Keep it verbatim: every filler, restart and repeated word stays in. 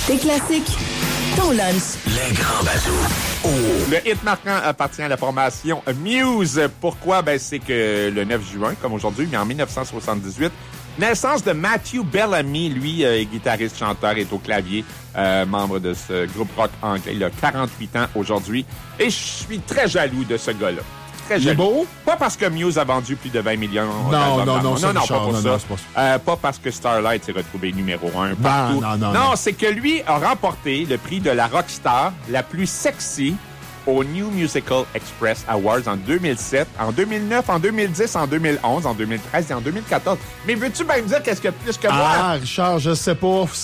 Tes classiques, ton lunch. Les grands bazous. Oh. Le hit marquant appartient à la formation Muse. Pourquoi? Ben, c'est que le neuf juin, comme aujourd'hui, mais en dix-neuf cent soixante-dix-huit, naissance de Matthew Bellamy, lui, euh, guitariste, chanteur, est au clavier, euh, membre de ce groupe rock anglais. Il a quarante-huit ans aujourd'hui. Et je suis très jaloux de ce gars-là. Très Il est beau? Pas parce que Muse a vendu plus de vingt millions Non, d'albums. non, non, non, ça, non, Richard, pas pour non, ça. non, c'est pas ça. Euh, pas parce que Starlight s'est retrouvé numéro un partout. Non, non, non, non non. c'est que lui a remporté le prix de la rockstar la plus sexy au New Musical Express Awards en deux mille sept, en deux mille neuf, en deux mille dix, en deux mille onze, en deux mille treize et en deux mille quatorze. Mais veux-tu bien me dire qu'est-ce que plus que moi? Ah, Richard, je sais pas.